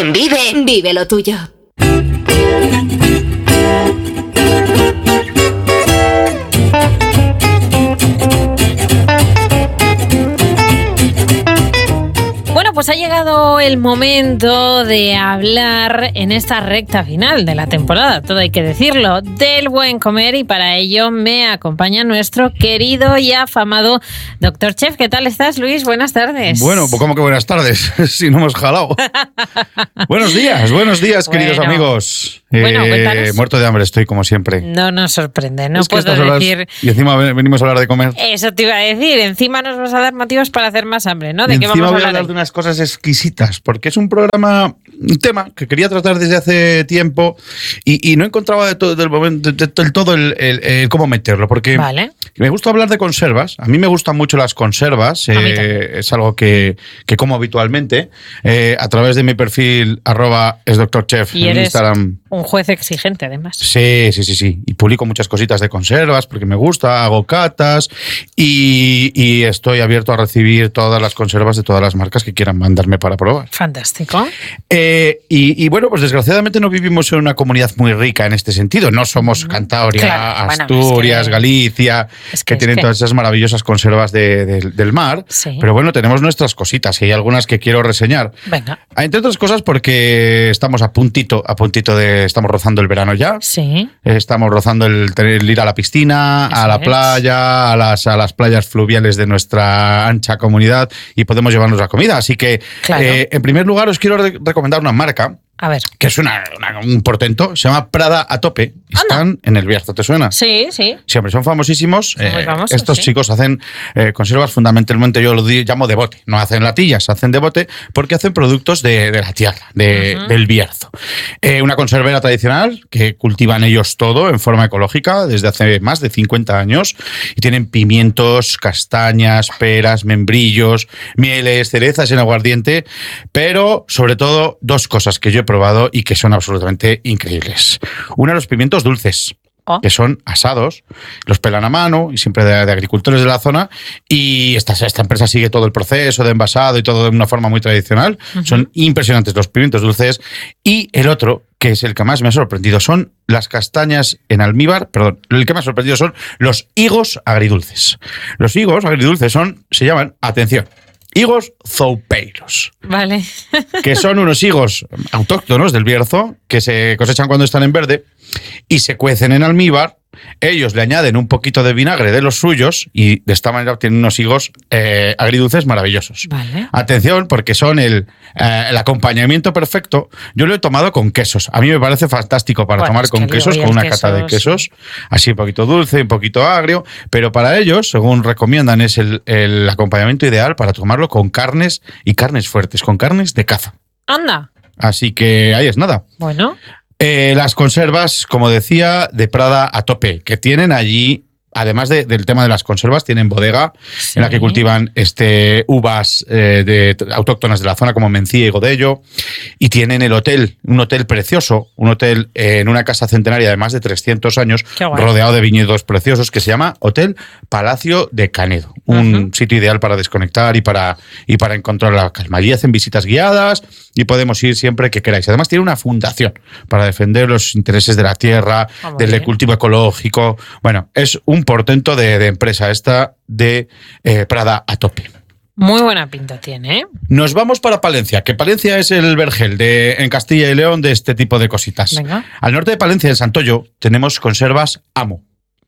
En Vive, vive lo tuyo. Bueno, pues ha llegado el momento de hablar en esta recta final de la temporada, todo hay que decirlo, del buen comer, y para ello me acompaña nuestro querido y afamado Dr. Chef. ¿Qué tal estás, Luis? Buenas tardes. Bueno, pues ¿cómo que buenas tardes? Si no hemos jalado. Buenos días, queridos amigos. Bueno, cuéntanos. Muerto de hambre estoy, como siempre. No nos sorprende, no es que puedo decir... Y encima venimos a hablar de comer. Eso te iba a decir, encima nos vas a dar motivos para hacer más hambre, ¿no? ¿De qué vamos a hablar? De unas cosas exquisitas, porque es un tema que quería tratar desde hace tiempo y no encontraba del todo el cómo meterlo, porque me gusta hablar de conservas. A mí me gustan mucho las conservas, es algo que como habitualmente a través de mi perfil @esdoctorchef en Instagram. Un juez exigente, además. Sí. Y publico muchas cositas de conservas porque me gusta, hago catas y estoy abierto a recibir todas las conservas de todas las marcas que quieran mandarme para probar. Fantástico. Y bueno, pues desgraciadamente no vivimos en una comunidad muy rica en este sentido. No somos Cantabria, Asturias, Galicia, que tienen todas esas maravillosas conservas del mar. Sí. Pero bueno, tenemos nuestras cositas y hay algunas que quiero reseñar. Venga. Entre otras cosas porque estamos a puntito de... Estamos rozando el verano ya. Sí. Estamos rozando el ir a la piscina, a la playa, a las playas fluviales de nuestra ancha comunidad y podemos llevarnos la comida. Así que, en primer lugar, os quiero recomendar una marca. A ver. Que es un portento, se llama Prada a Tope. Están en el Bierzo, ¿te suena? Sí. Siempre son famosísimos. Son muy famosos, estos chicos hacen conservas fundamentalmente, yo lo llamo de bote. No hacen latillas, hacen de bote porque hacen productos de la tierra, del Bierzo. Una conservera tradicional que cultivan ellos todo en forma ecológica desde hace más de 50 años y tienen pimientos, castañas, peras, membrillos, mieles, cerezas en aguardiente, pero sobre todo dos cosas que yo he probado y que son absolutamente increíbles. Uno, los pimientos dulces, que son asados, los pelan a mano y siempre de agricultores de la zona, y esta empresa sigue todo el proceso de envasado y todo de una forma muy tradicional. Son impresionantes los pimientos dulces. Y el otro, que es el que más me ha sorprendido, son las castañas en almíbar, el que me ha sorprendido son los higos agridulces. Los higos agridulces se llaman, atención, higos zoupeiros. Vale. Que son unos higos autóctonos del Bierzo que se cosechan cuando están en verde y se cuecen en almíbar. Ellos le añaden un poquito de vinagre de los suyos y de esta manera obtienen unos higos agridulces maravillosos. Vale. Atención, porque son el acompañamiento perfecto. Yo lo he tomado con quesos. A mí me parece fantástico para tomar con quesos, con una cata de quesos. Así un poquito dulce, un poquito agrio. Pero para ellos, según recomiendan, es el acompañamiento ideal para tomarlo con carnes y carnes fuertes, con carnes de caza. Anda. Así que ahí es nada. Bueno. Las conservas, como decía, de Prada a Tope, que tienen allí, además del tema de las conservas, tienen bodega en la que cultivan uvas autóctonas de la zona como Mencía y Godello, y tienen el hotel, un hotel precioso, un hotel en una casa centenaria de más de 300 años, rodeado de viñedos preciosos, que se llama Hotel Palacio de Canedo, un sitio ideal para desconectar y para encontrar la calma. Allí hacen visitas guiadas y podemos ir siempre que queráis. Además tiene una fundación para defender los intereses de la tierra, del cultivo ecológico. Bueno, es un portento de empresa esta de Prada a Tope. Muy buena pinta tiene, ¿eh? Nos vamos para Palencia, que Palencia es el vergel en Castilla y León de este tipo de cositas. Venga. Al norte de Palencia, en Santoyo, tenemos conservas Amo.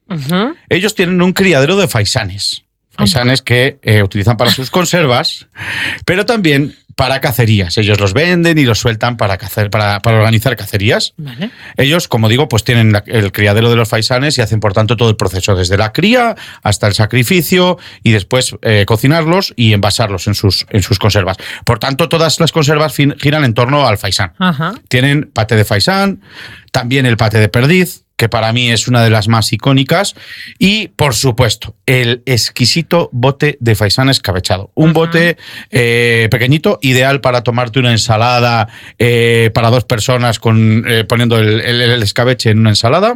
Ellos tienen un criadero de faisanes. Faisanes que utilizan para sus conservas, pero también para cacerías. Ellos los venden y los sueltan para organizar cacerías. Vale. Ellos, como digo, pues tienen el criadero de los faisanes y hacen, por tanto, todo el proceso, desde la cría hasta el sacrificio y después cocinarlos y envasarlos en sus conservas. Por tanto, todas las conservas giran en torno al faisán. Tienen paté de faisán, también el paté de perdiz, que para mí es una de las más icónicas, y, por supuesto, el exquisito bote de faisán escabechado. Un bote pequeñito, ideal para tomarte una ensalada para dos personas poniendo el escabeche en una ensalada,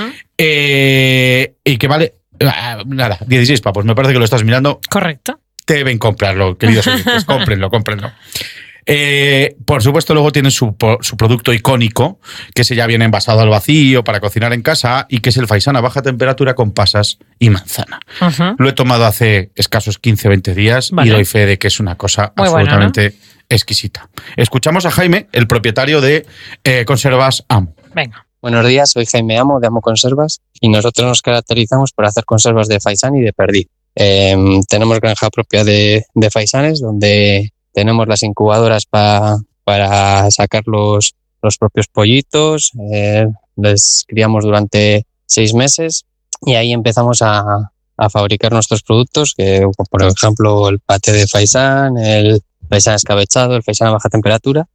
y que vale, 16 pavos. Me parece que lo estás mirando. Correcto. Deben comprarlo, queridos oyentes. Cómprenlo. Por supuesto, luego tiene su producto icónico, que ese ya viene envasado al vacío para cocinar en casa y que es el faisán a baja temperatura con pasas y manzana. Lo he tomado hace escasos 15-20 días y doy fe de que es una cosa muy absolutamente buena, ¿no? Exquisita. Escuchamos a Jaime, el propietario de Conservas Amo. Venga. Buenos días, soy Jaime Amo de Amo Conservas y nosotros nos caracterizamos por hacer conservas de faisán y de perdí. Tenemos granja propia de faisanes donde tenemos las incubadoras para sacar los propios pollitos, les criamos durante 6 meses y ahí empezamos a fabricar nuestros productos, que por ejemplo el paté de faisán, el faisán escabechado, el faisán a baja temperatura,